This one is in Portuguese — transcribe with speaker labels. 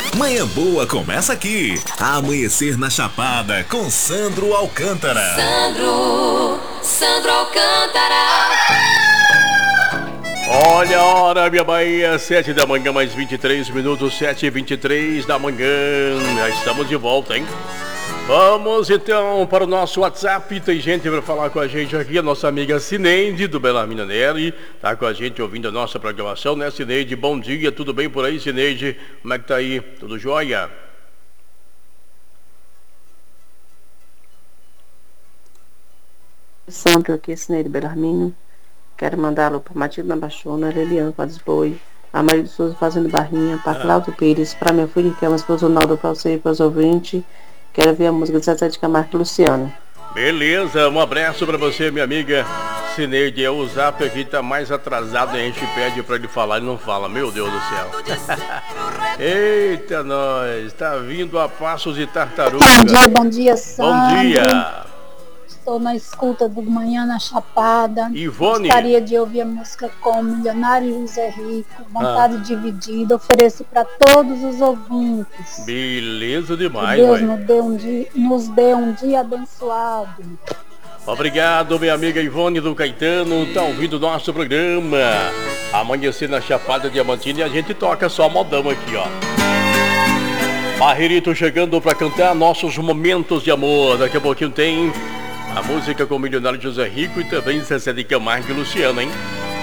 Speaker 1: Manhã Boa começa aqui. Amanhecer na Chapada com Sandro Alcântara.
Speaker 2: Sandro Alcântara.
Speaker 3: Olha a hora, minha Bahia, 7 da manhã, mais 23 minutos, 7h23 da manhã. Já estamos de volta, hein? Vamos então para o nosso WhatsApp. Tem gente para falar com a gente aqui. A nossa amiga Cineide do Bellarmino Neri tá com a gente ouvindo a nossa programação, né, Cineide? Bom dia, tudo bem por aí, Cineide? Como é que tá aí? Tudo jóia?
Speaker 4: Sandro aqui, Cineide Bellarmino. Quero mandar alô para Matilda Baixona, Lelian Quadros Boi, a Maria de Souza fazendo barrinha, para Cláudio Pires, para minha filha que é uma esposa Naldo, para você e para os ouvintes. Quero ver a música de Zezé de Camargo e Luciano.
Speaker 3: Beleza, um abraço para você, minha amiga Cineide. O zap aqui tá mais atrasado, a gente pede para ele falar e não fala, meu Deus do céu. Eita, nós, tá vindo a passos de tartaruga.
Speaker 5: Bom dia, Sandro.
Speaker 3: Bom dia.
Speaker 5: Estou na escuta do Manhã na Chapada.
Speaker 3: Ivone.
Speaker 5: Gostaria de ouvir a música com Milionário José Rico, Vontade Dividida. Ofereço para todos os ouvintes.
Speaker 3: Beleza
Speaker 5: Que
Speaker 3: demais,
Speaker 5: Deus
Speaker 3: mãe.
Speaker 5: nos dê um dia abençoado.
Speaker 3: Obrigado, minha amiga Ivone do Caetano, tá ouvindo o nosso programa Amanhecer na Chapada Diamantina e a gente toca só modão aqui, ó. Barreirito chegando pra cantar nossos momentos de amor. Daqui a pouquinho tem a música com o Milionário José Rico e também Zezé de Camargo e Luciano, hein?